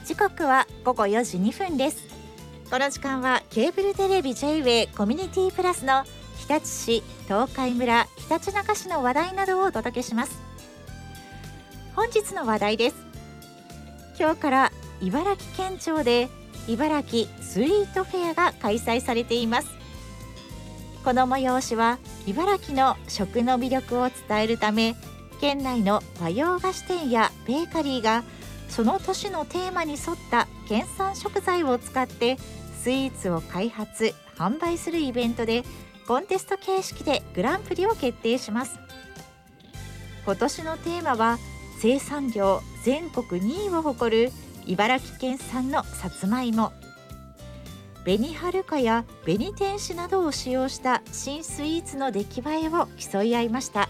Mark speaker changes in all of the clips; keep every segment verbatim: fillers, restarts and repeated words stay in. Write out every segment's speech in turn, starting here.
Speaker 1: 時刻はごごよじにふんです。この時間はケーブルテレビ ジェイウェイ コミュニティプラスの日立市、東海村、ひたちなか市の話題などをお届けします。本日の話題です。今日から茨城県庁で茨城スイートフェアが開催されています。この催しは茨城の食の魅力を伝えるため、県内の和洋菓子店やベーカリーがその年のテーマに沿った県産食材を使ってスイーツを開発・販売するイベントで、コンテスト形式でグランプリを決定します。今年のテーマは生産量全国にいを誇る茨城県産のさつまいも、紅はるかや紅天使などを使用した新スイーツの出来栄えを競い合いました。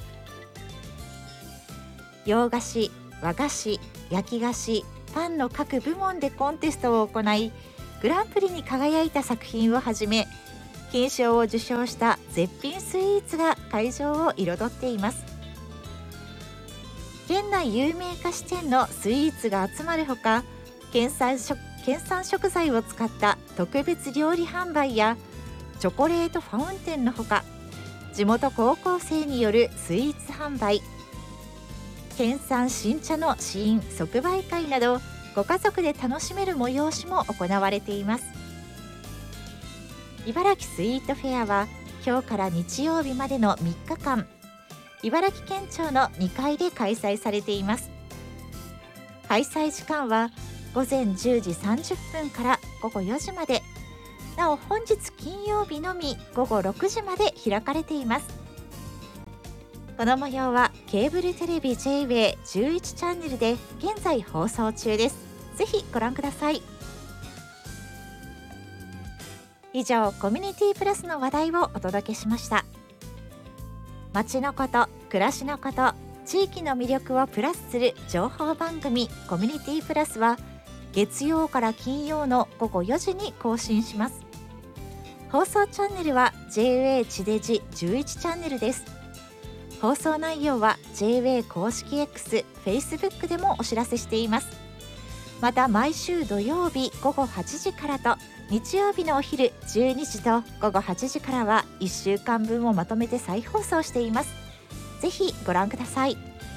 Speaker 1: 洋菓子、和菓子、焼き菓子、パンの各部門でコンテストを行い、グランプリに輝いた作品をはじめ、金賞を受賞した絶品スイーツが会場を彩っています。県内有名菓子店のスイーツが集まるほか、県産食県産食材を使った特別料理販売やチョコレートファウンテンのほか、地元高校生によるスイーツ販売、県産新茶の試飲即売会など、ご家族で楽しめる催しも行われています。茨城スイートフェアは今日から日曜日までのみっかかん、茨城県庁のにかいで開催されています。開催時間はごぜんじゅうじさんじゅっぷんからごごよじまで、なお本日金曜日のみごごろくじまで開かれています。この模様はケーブルテレビ ジェイウェイじゅういち チャンネルで現在放送中です。ぜひご覧ください。以上、コミュニティプラスの話題をお届けしました。街のこと、暮らしのこと、地域の魅力をプラスする情報番組コミュニティプラスは月曜から金曜のごごよじに更新します。放送チャンネルは ジェイウェイ 地デジじゅういちチャンネルです。放送内容は ジェイウェイ 公式 X、Facebook でもお知らせしています。また毎週土曜日ごごはちじからと日曜日のお昼じゅうにじとごごはちじからはいっしゅうかんぶんをまとめて再放送しています。ぜひご覧ください。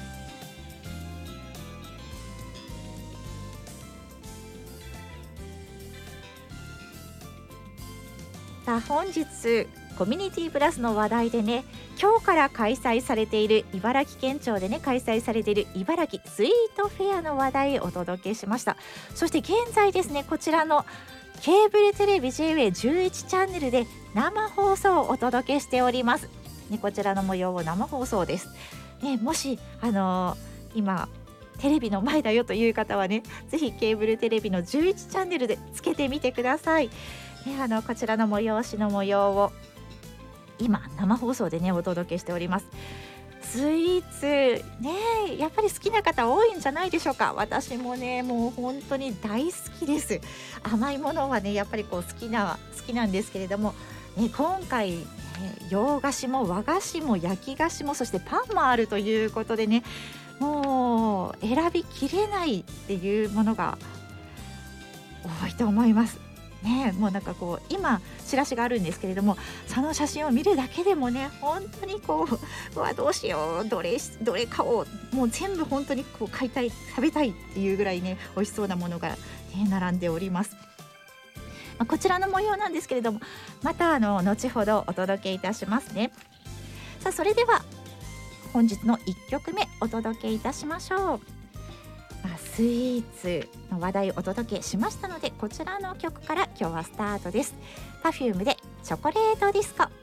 Speaker 1: さあ、本日コミュニティプラスの話題でね、今日から開催されている茨城県庁でね開催されている茨城スイートフェアの話題をお届けしました。そして現在ですね、こちらのケーブルテレビ ジェイウェイじゅういち チャンネルで生放送をお届けしております、ね、こちらの模様を生放送です、ね、もし、あのー、今テレビの前だよという方はね、ぜひケーブルテレビのじゅういちチャンネルでつけてみてください、ね、あのこちらの催しの模様を今生放送でねお届けしております。スイーツね、やっぱり好きな方多いんじゃないでしょうか。私もね、もう本当に大好きです。甘いものはね、やっぱりこう好きな好きなんですけれども、ね、今回、ね、洋菓子も和菓子も焼き菓子もそしてパンもあるということでね、もう選びきれないっていうものが多いと思いますね。もうなんかこう今チラシがあるんですけれども、その写真を見るだけでもね、本当にこう、うわどうしよう、どれどれ買おう、もう全部本当にこう買いたい、食べたいっていうぐらいね美味しそうなものが、ね、並んでおります。まあ、こちらの模様なんですけれども、またあの後ほどお届けいたしますね。さあ、それでは本日のいっきょくめお届けいたしましょう。まあ、スイーツの話題をお届けしましたので、こちらの曲から今日はスタートです。 パフューム でチョコレートディスコ。